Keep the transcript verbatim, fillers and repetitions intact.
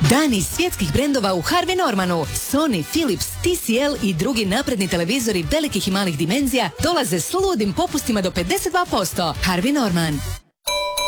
Dani svjetskih brendova u Harvey Normanu. Sony, Philips, T C L i drugi napredni televizori velikih i malih dimenzija dolaze s ludim popustima do pedeset dva posto. Harvey Norman.